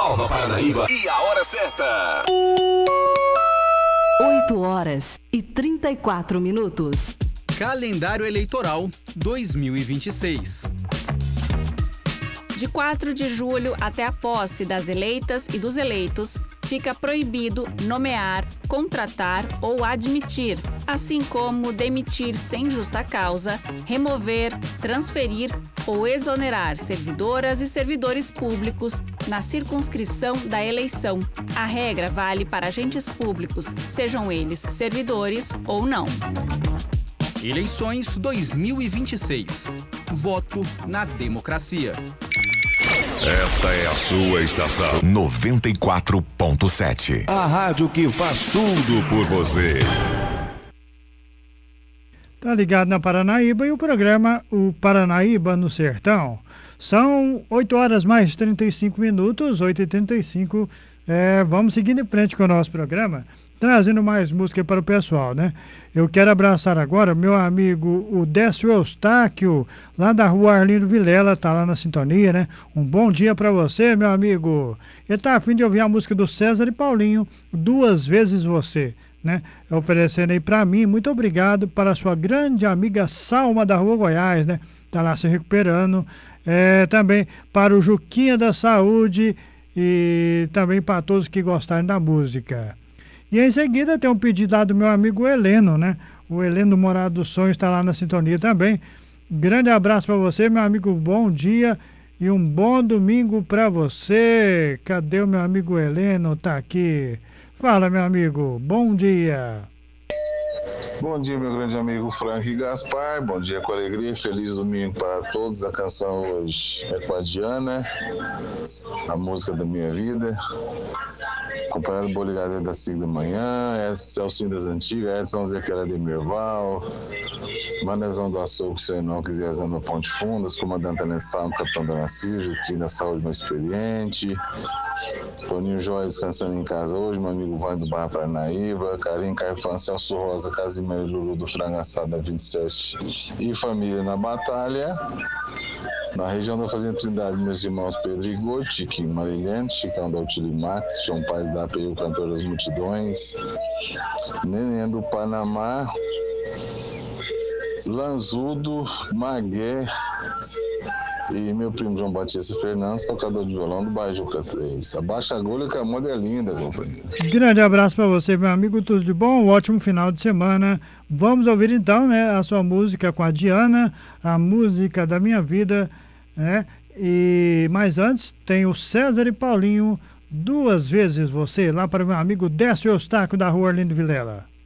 Nova Paranaíba e a hora certa. 8h34. Calendário Eleitoral 2026. De 4 de julho até a posse das eleitas e dos eleitos, fica proibido nomear, contratar ou admitir, assim como demitir sem justa causa, remover, transferir ou exonerar servidoras e servidores públicos na circunscrição da eleição. A regra vale para agentes públicos, sejam eles servidores ou não. Eleições 2026. Voto na democracia. Esta é a sua estação 94.7. A rádio que faz tudo por você. Tá ligado na Paranaíba e o programa O Paranaíba no Sertão. São 8h mais 35 minutos, 8h35. Vamos seguindo em frente com o nosso programa, trazendo mais música para o pessoal, né? Eu quero abraçar agora meu amigo, o Décio Eustáquio, lá da rua Arlindo Vilela, tá lá na sintonia, né? Um bom dia para você, meu amigo. Ele tá a fim de ouvir a música do César e Paulinho, Duas Vezes Você, né? Oferecendo aí para mim, muito obrigado para a sua grande amiga Salma da Rua Goiás, né? Tá lá se recuperando. Também para o Juquinha da Saúde e também para todos que gostarem da música. E em seguida tem um pedido lá do meu amigo Heleno, né? O Heleno do Morado dos Sonhos está lá na sintonia também. Grande abraço para você, meu amigo, bom dia e um bom domingo para você. Cadê o meu amigo Heleno? Tá aqui. Fala, meu amigo, bom dia. Bom dia, meu grande amigo Frank Gaspar. Bom dia com alegria. Feliz domingo para todos. A canção hoje é com a Diana, a música da minha vida. Acompanhado do Boligadeiro da 5 da manhã, Celcinho das Antigas, Edson Zequera de Merval, Manezão do Açougue, seu irmão Quisiazão no Ponte Fundas, comandante Tenente Salmo, capitão da Narciso, aqui da Saúde mais experiente. Toninho Jóia descansando em casa hoje, meu amigo Vai do Barra Paranaíba, Carinho Carfã, Celso Rosa, Casimiro Lulu do Frango Assado 27 e família na batalha. Na região da Fazenda Trindade, meus irmãos Pedro e Igor, Tiquinho Marilhante, Chicão da Utilimax, João Paz da API, o cantor das multidões, Neném do Panamá, Lanzudo, Magué e meu primo João Batista Fernandes, tocador de violão do Bajuca 3. Abaixa a agulha que a moda é linda, companheiro. Grande abraço para você, meu amigo, tudo de bom, um ótimo final de semana. Vamos ouvir então, né, a sua música com a Diana, a música da minha vida, né? Mas antes tem o César e Paulinho, Duas Vezes Você, lá para o meu amigo Décio Eustáquio da rua Arlindo Vilela.